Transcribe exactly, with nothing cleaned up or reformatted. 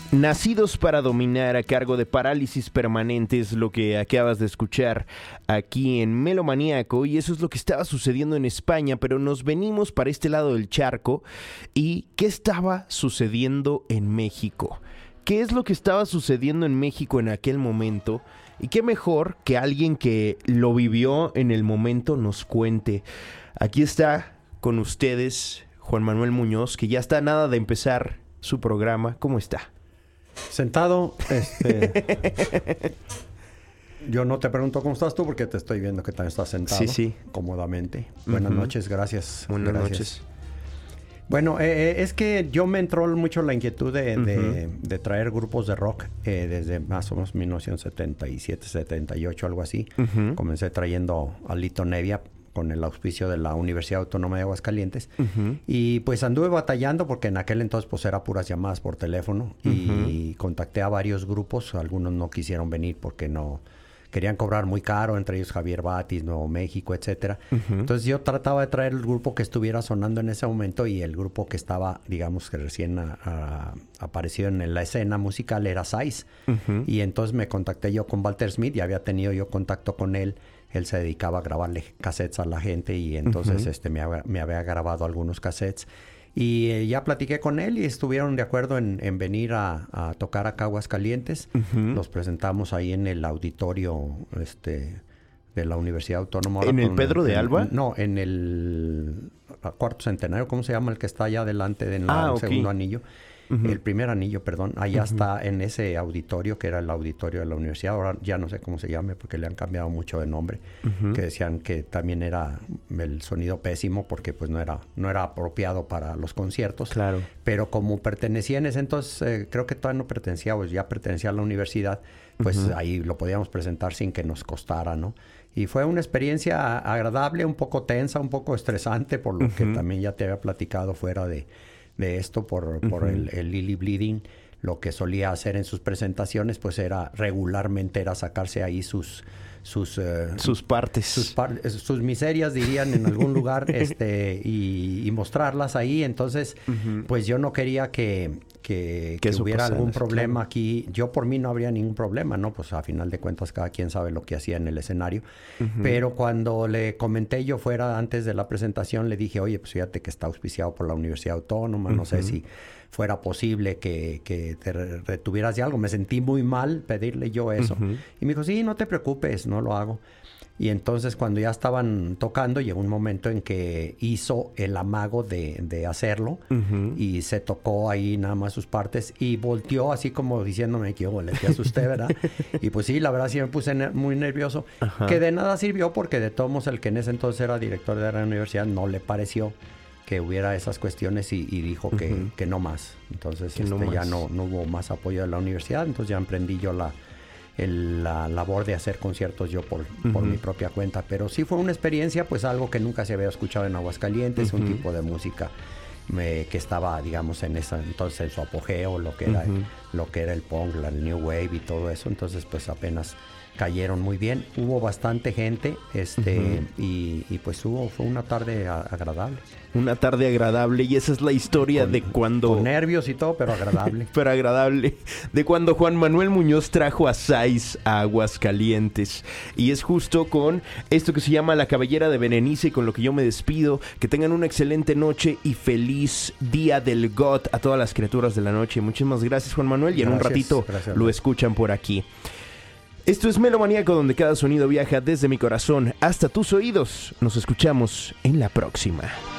Nacidos para dominar, a cargo de Parálisis Permanente, es lo que acabas de escuchar aquí en Melomaníaco, y eso es lo que estaba sucediendo en España, pero nos venimos para este lado del charco. ¿Y qué estaba sucediendo en México? ¿Qué es lo que estaba sucediendo en México en aquel momento? Y qué mejor que alguien que lo vivió en el momento nos cuente. Aquí está con ustedes Juan Manuel Muñoz, que ya está a nada de empezar su programa. ¿Cómo está? Sentado, este... yo no te pregunto cómo estás tú porque te estoy viendo que también estás sentado. Sí, sí. Cómodamente. Buenas uh-huh. noches, gracias. Buenas gracias. noches. Bueno, eh, es que yo me entró mucho la inquietud de, uh-huh. de, de traer grupos de rock eh, desde más o menos mil novecientos setenta y siete, setenta y ocho, algo así. Uh-huh. Comencé trayendo a Lito Nevia con el auspicio de la Universidad Autónoma de Aguascalientes. Uh-huh. Y pues anduve batallando porque en aquel entonces pues era puras llamadas por teléfono. Uh-huh. Y contacté a varios grupos. Algunos no quisieron venir porque no... querían cobrar muy caro, entre ellos Javier Batis, Nuevo México, etcétera. Uh-huh. Entonces yo trataba de traer el grupo que estuviera sonando en ese momento, y el grupo que estaba, digamos, que recién a, a, apareció en la escena musical era Sais. Uh-huh. Y entonces me contacté yo con Walter Smith, y había tenido yo contacto con él. Él se dedicaba a grabarle cassettes a la gente, y entonces uh-huh. este me, había, me había grabado algunos cassettes. Y eh, ya platiqué con él y estuvieron de acuerdo en, en venir a, a tocar acá a Aguascalientes. Uh-huh. Los presentamos ahí en el auditorio este, de la Universidad Autónoma. ¿En el Pedro de Alba? En, no, en el Cuarto Centenario. ¿Cómo se llama el que está allá adelante del ah, okay. segundo anillo? Uh-huh. El primer anillo, perdón. Allá uh-huh. está en ese auditorio, que era el auditorio de la universidad. Ahora ya no sé cómo se llame porque le han cambiado mucho de nombre. Uh-huh. Que decían que también era el sonido pésimo porque pues no era, no era apropiado para los conciertos. Claro. Pero como pertenecía en ese entonces, eh, creo que todavía no pertenecía, pues ya pertenecía a la universidad, pues uh-huh. ahí lo podíamos presentar sin que nos costara, ¿no? Y fue una experiencia agradable, un poco tensa, un poco estresante, por lo uh-huh. que también ya te había platicado fuera de... de esto por, por uh-huh. el, el Lily Bleeding. Lo que solía hacer en sus presentaciones pues era regularmente era sacarse ahí sus sus uh, sus partes sus, par- sus miserias, dirían en algún lugar, este y, y mostrarlas ahí. Entonces uh-huh. pues yo no quería que que, que, que hubiera pasara, algún problema claro. aquí. Yo por mí no habría ningún problema, ¿no? Pues a final de cuentas cada quien sabe lo que hacía en el escenario. Uh-huh. Pero cuando le comenté yo fuera antes de la presentación, le dije, oye, pues fíjate que está auspiciado por la Universidad Autónoma, uh-huh. no sé si fuera posible que, que te retuvieras de algo. Me sentí muy mal pedirle yo eso. Uh-huh. Y me dijo, sí, no te preocupes, no lo hago. Y entonces cuando ya estaban tocando, llegó un momento en que hizo el amago de, de hacerlo. Uh-huh. Y se tocó ahí nada más sus partes y volteó así como diciéndome que yo le asusté, ¿verdad? Y pues sí, la verdad sí me puse ner- muy nervioso. Uh-huh. Que de nada sirvió porque de todos modos el que en ese entonces era director de la universidad no le pareció que hubiera esas cuestiones y, y dijo que, uh-huh. que no más. Entonces este, no más. ya no, no hubo más apoyo de la universidad. Entonces ya emprendí yo la... El, la labor de hacer conciertos yo por, uh-huh. por mi propia cuenta. Pero sí fue una experiencia, pues algo que nunca se había escuchado en Aguascalientes, uh-huh. un tipo de música me, que estaba, digamos, en esa entonces en su apogeo, lo que era, uh-huh. lo que era el punk, la el new wave y todo eso. Entonces, pues apenas cayeron muy bien. Hubo bastante gente, este, uh-huh. y, y pues hubo, fue una tarde a, agradable. Una tarde agradable, y esa es la historia con, de cuando... Con nervios y todo, pero agradable. pero agradable. De cuando Juan Manuel Muñoz trajo a Sais a Aguascalientes. Y es justo con esto que se llama La Cabellera de Berenice, y con lo que yo me despido. Que tengan una excelente noche y feliz Día del God a todas las criaturas de la noche. Muchísimas gracias, Juan Manuel, y en gracias, un ratito gracias, lo escuchan por aquí. Esto es Melomaníaco, donde cada sonido viaja desde mi corazón hasta tus oídos. Nos escuchamos en la próxima.